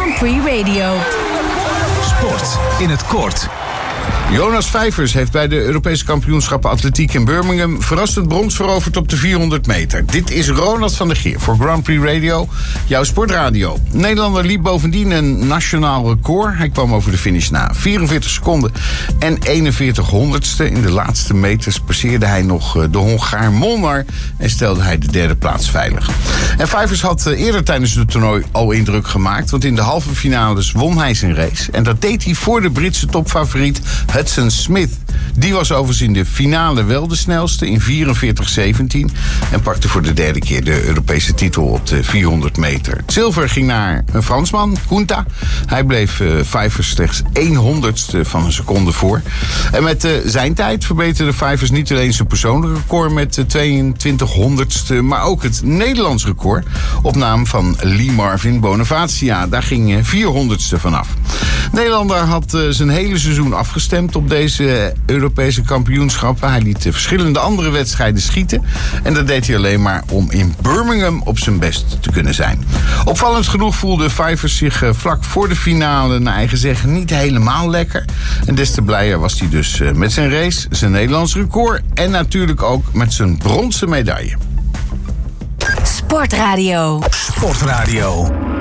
Grand Prix Radio. Sport in het kort. Jonas Vijvers heeft bij de Europese kampioenschappen atletiek in Birmingham verrassend brons veroverd op de 400 meter. Dit is Ronald van der Geer voor Grand Prix Radio, jouw sportradio. Nederlander liep bovendien een nationaal record. Hij kwam over de finish na 44 seconden en 41 honderdste. In de laatste meters passeerde hij nog de Hongaar Molnar en stelde hij de derde plaats veilig. En Vijvers had eerder tijdens het toernooi al indruk gemaakt, want in de halve finales won hij zijn race. En dat deed hij voor de Britse topfavoriet Hudson Smith. Die was overigens in de finale wel de snelste in 44:17 en pakte voor de derde keer de Europese titel op de 400 meter. Het zilver ging naar een Fransman, Kunta. Hij bleef Vijvers slechts 1/100ste van een seconde voor. En met zijn tijd verbeterde Vijvers niet alleen zijn persoonlijk record met 22 honderdste, maar ook het Nederlands record op naam van Lee Marvin Bonavacia. Daar ging 400ste vanaf. Nederlander had zijn hele seizoen afgestemd op deze Europese kampioenschappen. Hij liet verschillende andere wedstrijden schieten. En dat deed hij alleen maar om in Birmingham op zijn best te kunnen zijn. Opvallend genoeg voelde Vijvers zich vlak voor de finale naar eigen zeggen niet helemaal lekker. En des te blijer was hij dus met zijn race, zijn Nederlands record en natuurlijk ook met zijn bronzen medaille. Sportradio. Sportradio.